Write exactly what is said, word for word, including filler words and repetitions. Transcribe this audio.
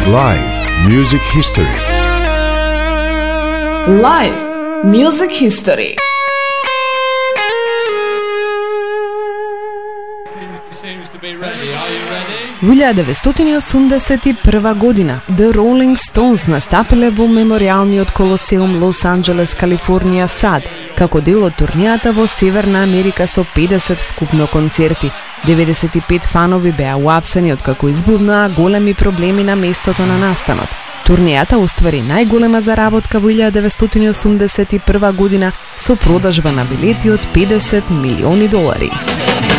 Live Music History. Live Music History. Во илјада деветстотини осумдесет и прва година The Rolling Stones настапиле во меморијалниот колосеум Лос Анџелес, Калифорнија, САД, како дел од турнијата во Северна Америка со педесет вкупно концерти. деветдесет и пет фанови беа уапсени откако избувнаа големи проблеми на местото на настанот. Турнијата оствари најголема заработка во илјада деветстотини осумдесет и прва година со продажба на билети од педесет милиони долари.